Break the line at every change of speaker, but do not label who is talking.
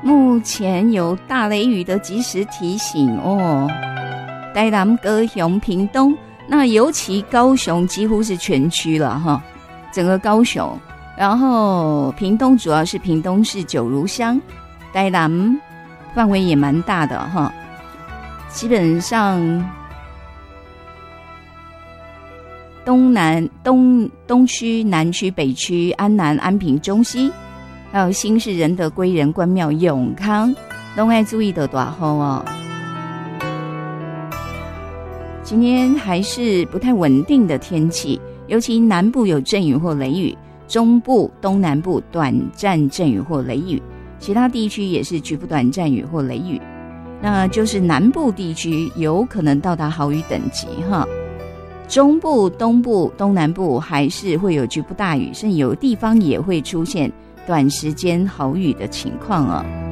目前有大雷雨的及时提醒哦。台南、高雄、屏东，那尤其高雄几乎是全区了哈，整个高雄，然后屏东主要是屏东市九如乡，台南范围也蛮大的哈，基本上东区、南区、北区、安南、安平、中西，还有新市、仁德、归仁、关庙、永康，都爱注意的大雨哦。今天还是不太稳定的天气，尤其南部有阵雨或雷雨，中部、东南部短暂阵雨或雷雨，其他地区也是局部短暂雨或雷雨。那就是南部地区有可能到达豪雨等级哈。中部、东部、东南部还是会有局部大雨，甚至有地方也会出现短时间豪雨的情况啊。